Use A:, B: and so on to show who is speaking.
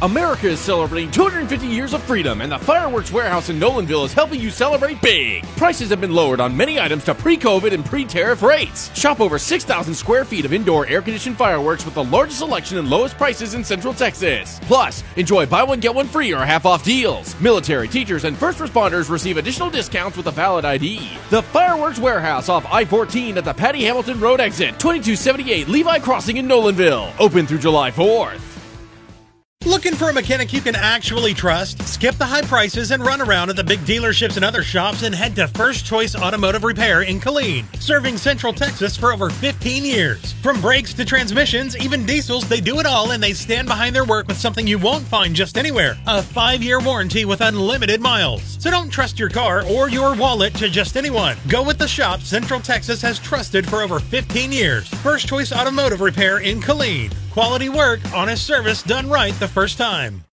A: America is celebrating 250 years of freedom, and the Fireworks Warehouse in Nolanville is helping you celebrate big. Prices have been lowered on many items to pre-COVID and pre-tariff rates. Shop over 6,000 square feet of indoor air-conditioned fireworks with the largest selection and lowest prices in Central Texas. Plus, enjoy buy one, get one free or half-off deals. Military, teachers, and first responders receive additional discounts with a valid ID. The Fireworks Warehouse off I-14 at the Patty Hamilton Road exit, 2278 Levi Crossing in Nolanville. Open through July 4th.
B: Looking for a mechanic you can actually trust? Skip the high prices and run around at the big dealerships and other shops and head to First Choice Automotive Repair in Killeen, serving Central Texas for over 15 years. From brakes to transmissions, even diesels, they do it all, and they stand behind their work with something you won't find just anywhere: a 5-year warranty with unlimited miles. So don't trust your car or your wallet to just anyone. Go with the shop Central Texas has trusted for over 15 years. First Choice Automotive Repair in Killeen. Quality work, honest service done right the first time.